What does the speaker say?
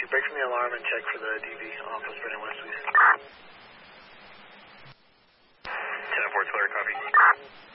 2, break from the alarm and check for the DV off of Spring West, please. 10-4, clear, copy.